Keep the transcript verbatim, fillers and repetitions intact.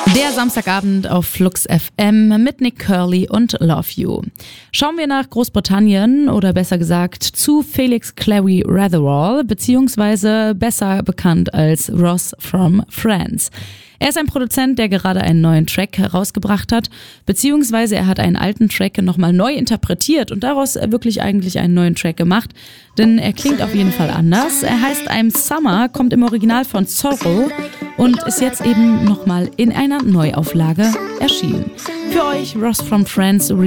Der Samstagabend auf Flux F M mit Nick Curly und Love You. Schauen wir nach Großbritannien oder besser gesagt zu Felix Clary Ratherall, beziehungsweise besser bekannt als Ross from Friends. Er ist ein Produzent, der gerade einen neuen Track herausgebracht hat, beziehungsweise er hat einen alten Track nochmal neu interpretiert und daraus wirklich eigentlich einen neuen Track gemacht, denn er klingt auf jeden Fall anders. Er heißt I'm Summer, kommt im Original von Zorro und ist jetzt eben nochmal in einer Neuauflage erschienen. Für euch Ross from Friends